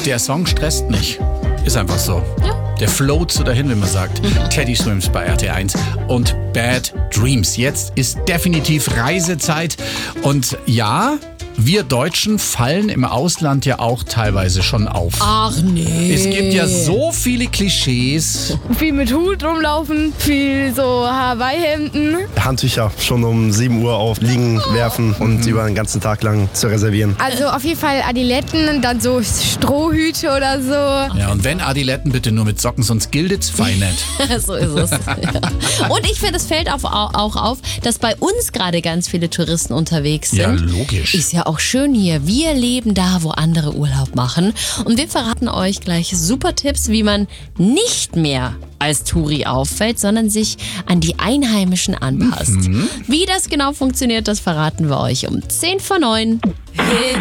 Der Song stresst nicht. Ist einfach so. Ja. Der float so dahin, wie man sagt. Teddy Swims bei RT1 und Bad Dreams. Jetzt ist definitiv Reisezeit. Und ja, wir Deutschen fallen im Ausland ja auch teilweise schon auf. Ach nee. Es gibt ja so viele Klischees. Viel mit Hut rumlaufen, viel so Hawaii-Hemden. Handtücher schon um 7 Uhr auf liegen werfen und über den ganzen Tag lang zu reservieren. Also auf jeden Fall Adiletten, dann so Strohhüte oder so. Ja, und wenn Adiletten, bitte nur mit Socken, sonst gilt's fein nicht. So ist es. Ja. Und ich finde, es fällt auch auf, dass bei uns gerade ganz viele Touristen unterwegs sind. Ja, logisch. Ist ja auch schön hier. Wir leben da, wo andere Urlaub machen. Und wir verraten euch gleich super Tipps, wie man nicht mehr als Touri auffällt, sondern sich an die Einheimischen anpasst. Wie das genau funktioniert, das verraten wir euch um 10 vor 9.